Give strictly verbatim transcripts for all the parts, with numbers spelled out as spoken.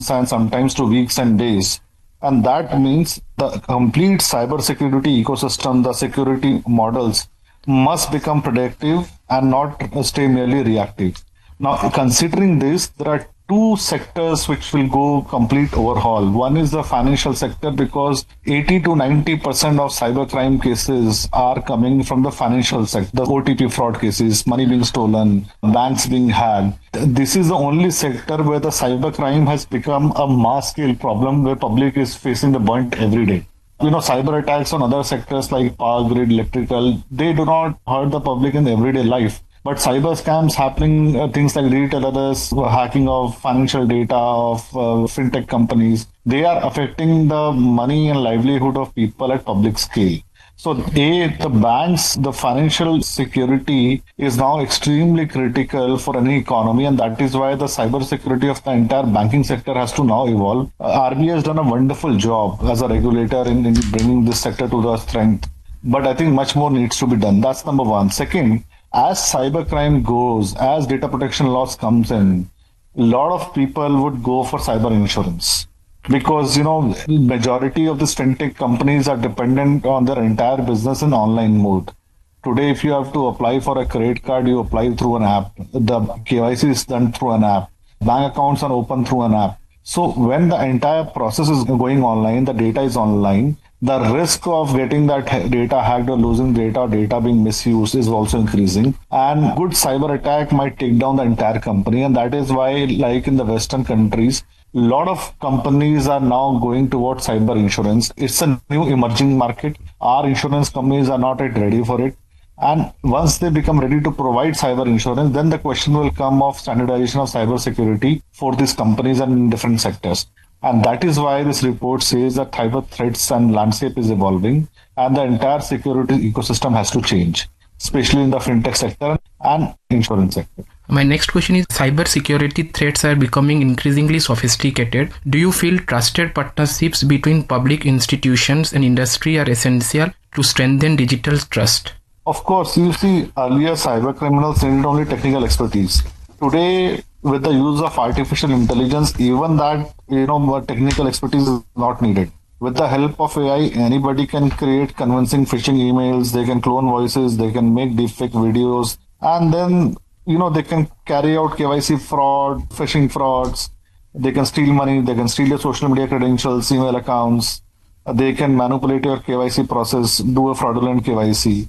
and sometimes to weeks and days. And that means the complete cybersecurity ecosystem, the security models must become predictive and not stay merely reactive. Now, considering this, there are two sectors which will go complete overhaul. One is the financial sector because eighty to ninety percent of cybercrime cases are coming from the financial sector. The O T P fraud cases, money being stolen, banks being hacked. This is the only sector where the cybercrime has become a mass scale problem where public is facing the brunt every day. You know, cyber attacks on other sectors like power grid, electrical, they do not hurt the public in everyday life. But cyber scams happening, uh, things like retailers, hacking of financial data of uh, fintech companies, they are affecting the money and livelihood of people at public scale. So, A, the banks, the financial security is now extremely critical for any economy, and that is why the cyber security of the entire banking sector has to now evolve. Uh, R B I has done a wonderful job as a regulator in, in bringing this sector to the strength, but I think much more needs to be done. That's number one. Second, as cybercrime goes, as data protection laws comes in, a lot of people would go for cyber insurance because, you know, majority of these fintech companies are dependent on their entire business in online mode. Today, if you have to apply for a credit card, you apply through an app. The K Y C is done through an app. Bank accounts are opened through an app. So when the entire process is going online, the data is online, the risk of getting that data hacked or losing data or data being misused is also increasing. And good cyber attack might take down the entire company. And that is why, like in the Western countries, a lot of companies are now going towards cyber insurance. It's a new emerging market. Our insurance companies are not yet ready for it. And once they become ready to provide cyber insurance, then the question will come of standardization of cyber security for these companies and in different sectors. And that is why this report says that cyber threats and landscape is evolving and the entire security ecosystem has to change, especially in the fintech sector and insurance sector. My next question is, cyber security threats are becoming increasingly sophisticated. Do you feel trusted partnerships between public institutions and industry are essential to strengthen digital trust? Of course, you see, earlier cyber criminals needed only technical expertise. Today, with the use of artificial intelligence, even that, you know, technical expertise is not needed. With the help of A I, anybody can create convincing phishing emails, they can clone voices, they can make deepfake videos, and then, you know, they can carry out K Y C fraud, phishing frauds, they can steal money, they can steal your social media credentials, email accounts, they can manipulate your K Y C process, do a fraudulent K Y C.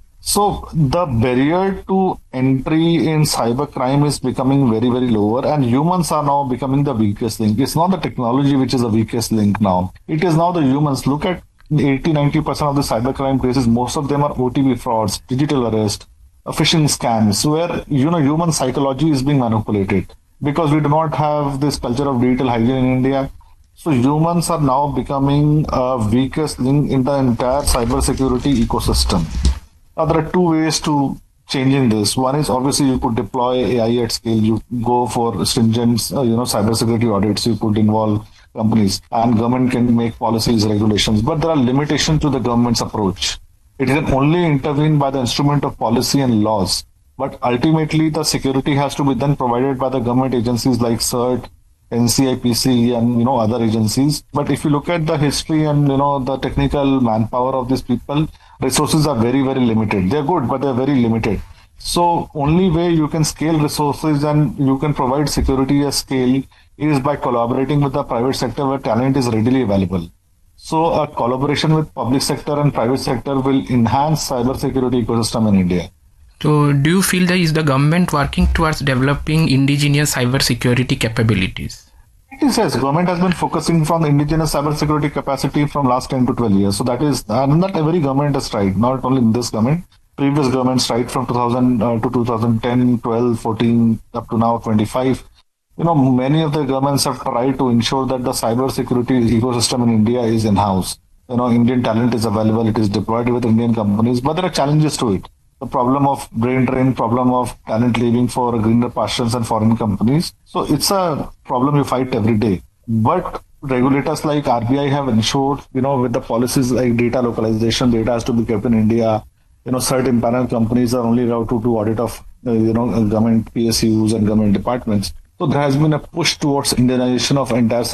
So the barrier to entry in cybercrime is becoming very, very lower, and humans are now becoming the weakest link. It's not the technology which is the weakest link now. It is now the humans. Look at eighty to ninety percent of the cybercrime cases. Most of them are O T P frauds, digital arrest, phishing scams, where, you know, human psychology is being manipulated because we do not have this culture of digital hygiene in India. So humans are now becoming a weakest link in the entire cybersecurity ecosystem. Now, there are two ways to changing this. One is obviously you could deploy A I at scale. You go for stringent, uh, you know, cybersecurity audits. You could involve companies, and government can make policies, regulations. But there are limitations to the government's approach. It can only intervene by the instrument of policy and laws. But ultimately, the security has to be then provided by the government agencies like CERT, N C I P C, and, you know, other agencies. But if you look at the history and, you know, the technical manpower of these people, resources are very, very limited. They're good, but they're very limited. So only way you can scale resources and you can provide security at scale is by collaborating with the private sector where talent is readily available. So a collaboration with public sector and private sector will enhance cybersecurity ecosystem in India. So do you feel that is the government working towards developing indigenous cybersecurity capabilities? It is, yes. Government has been focusing from the indigenous cybersecurity capacity from last ten to twelve years. So that is, and not every government has tried, not only in this government. Previous governments tried from two thousand uh, to twenty ten, twelve, fourteen, up to now twenty-five. You know, many of the governments have tried to ensure that the cybersecurity ecosystem in India is in-house. You know, Indian talent is available, it is deployed with Indian companies, but there are challenges to it. The problem of brain drain, problem of talent leaving for greener pastures and foreign companies. So it's a problem you fight every day. But regulators like R B I have ensured, you know, with the policies like data localization, data has to be kept in India. You know, certain panel companies are only allowed to do audit of, uh, you know, government P S Us and government departments. So there has been a push towards Indianization of entire